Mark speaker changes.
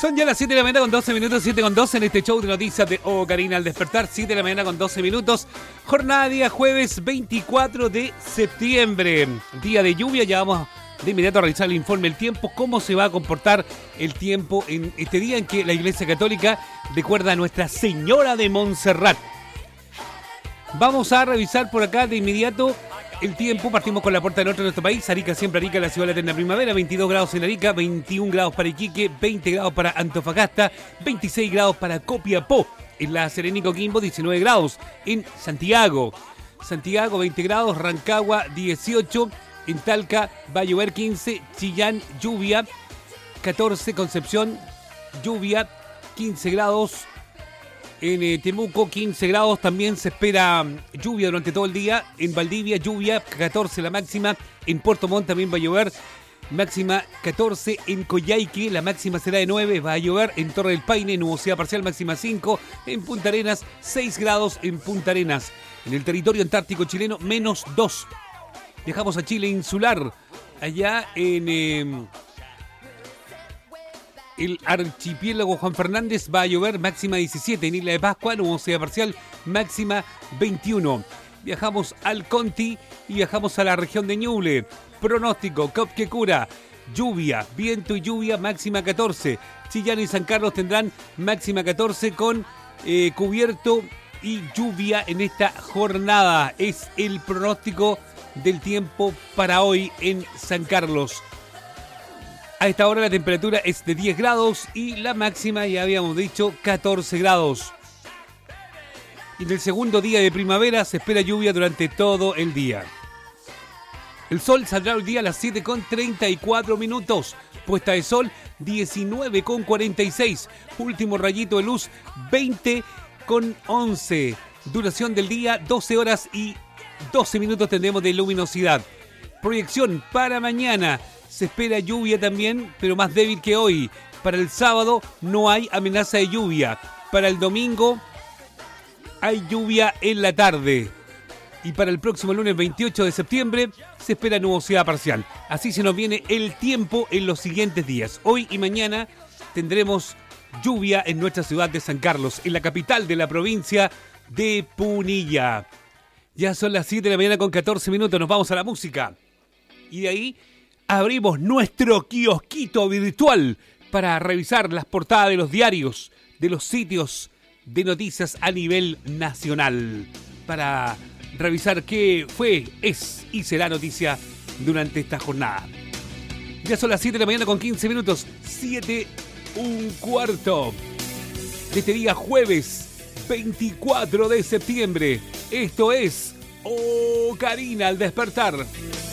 Speaker 1: Son ya las 7 de la mañana con 12 minutos, 7 con 12 en este show de noticias de Karina al despertar, 7 de la mañana con 12 minutos. Jornada día jueves 24 de septiembre, día de lluvia. Ya vamos de inmediato a revisar el informe del tiempo, cómo se va a comportar el tiempo en este día en que la Iglesia Católica recuerda a Nuestra Señora de Montserrat. Vamos a revisar por acá de inmediato el tiempo. Partimos con la puerta del norte de nuestro país. Arica, siempre Arica, la ciudad de la eterna primavera. 22 grados en Arica, 21 grados para Iquique, 20 grados para Antofagasta, 26 grados para Copiapó. En la Serena y Coquimbo, 19 grados. En Santiago, 20 grados. Rancagua, 18. En Talca va a llover 15. Chillán, lluvia, 14. Concepción, lluvia, 15 grados. En Temuco, 15 grados, también se espera lluvia durante todo el día. En Valdivia, lluvia, 14 la máxima. En Puerto Montt también va a llover, máxima 14. En Coyhaique, la máxima será de 9, va a llover. En Torre del Paine, nubosidad parcial, máxima 5. En Punta Arenas, 6 grados en Punta Arenas. En el territorio antártico chileno, menos 2. Viajamos a Chile insular, allá en el archipiélago Juan Fernández va a llover, máxima 17. En Isla de Pascua, nubosidad parcial, máxima 21. Viajamos al Conti y viajamos a la región de Ñuble. Pronóstico, Copquecura, lluvia, viento y lluvia, máxima 14. Chillán y San Carlos tendrán máxima 14 con cubierto y lluvia en esta jornada. Es el pronóstico del tiempo para hoy en San Carlos. A esta hora la temperatura es de 10 grados y la máxima, ya habíamos dicho, 14 grados. Y en el segundo día de primavera se espera lluvia durante todo el día. El sol saldrá hoy día a las 7:34 minutos. Puesta de sol 19:46. Último rayito de luz 20:11. Duración del día 12 horas y 12 minutos tendremos de luminosidad. Proyección para mañana. Se espera lluvia también, pero más débil que hoy. Para el sábado no hay amenaza de lluvia. Para el domingo hay lluvia en la tarde. Y para el próximo lunes 28 de septiembre se espera nubosidad parcial. Así se nos viene el tiempo en los siguientes días. Hoy y mañana tendremos lluvia en nuestra ciudad de San Carlos, en la capital de la provincia de Punilla. Ya son las 7 de la mañana con 14 minutos. Nos vamos a la música. Y de ahí abrimos nuestro kiosquito virtual para revisar las portadas de los diarios, de los sitios de noticias a nivel nacional, para revisar qué fue, es y será noticia durante esta jornada. Ya son las 7 de la mañana con 15 minutos, 7:15 de este día jueves 24 de septiembre. Esto es Karina al despertar.